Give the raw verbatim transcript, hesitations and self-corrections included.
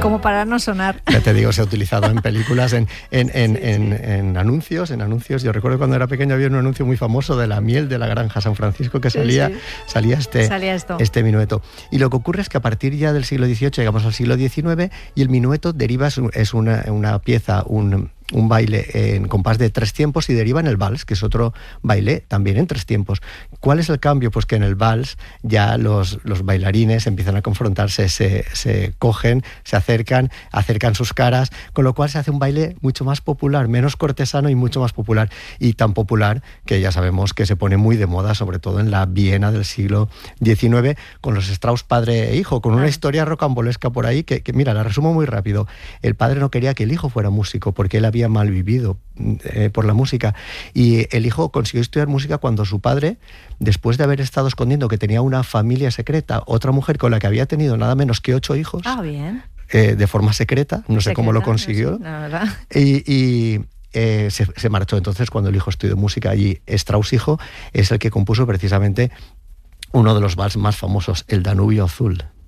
Como para no sonar. Ya te digo, se ha utilizado en películas, en, en, en, sí, en, sí. en anuncios, en anuncios. Yo recuerdo cuando era pequeño había un anuncio muy famoso de la miel de la granja San Francisco que salía, sí, sí. salía, este, salía esto. este minueto. Y lo que ocurre es que a partir ya del siglo dieciocho llegamos al siglo diecinueve y el minueto deriva, es una, una pieza, un... un baile en compás de tres tiempos y deriva en el vals, que es otro baile también en tres tiempos. ¿Cuál es el cambio? Pues que en el vals ya los, los bailarines empiezan a confrontarse, se, se cogen, se acercan, acercan sus caras, con lo cual se hace un baile mucho más popular, menos cortesano y mucho más popular. Y tan popular que ya sabemos que se pone muy de moda, sobre todo en la Viena del siglo diecinueve, con los Strauss padre e hijo, con una historia rocambolesca por ahí que, que mira, la resumo muy rápido. El padre no quería que el hijo fuera músico porque él había mal vivido eh, por la música y el hijo consiguió estudiar música cuando su padre, después de haber estado escondiendo que tenía una familia secreta, otra mujer con la que había tenido nada menos que ocho hijos, ah, bien. Eh, de forma secreta, no sé secreta, cómo lo consiguió, no sé, la verdad. y, y eh, se, se marchó. Entonces cuando el hijo estudió música y Strauss hijo es el que compuso precisamente uno de los vals más famosos, el Danubio Azul.